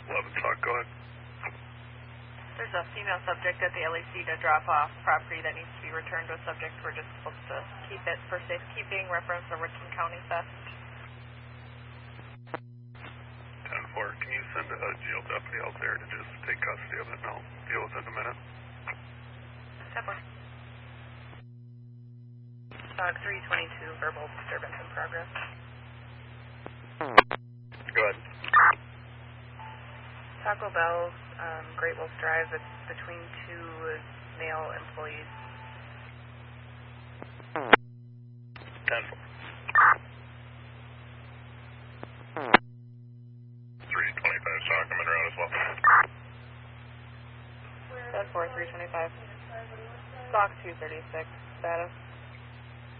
11 Talk, go ahead. There's a female subject at the LAC to drop off property that needs to be returned to a subject. We're just supposed to keep it for safekeeping, reference to Richland County theft. 10-4, can you send a jail deputy out there to just take custody of it and I'll deal with it in a minute? 10-4. Dog 322, verbal disturbance in progress. Go ahead. Taco Bell's, Great Wolf Drive, it's between two male employees. 10-4. 325 Stock coming around as well. 10-4, 325. Stock 236, status.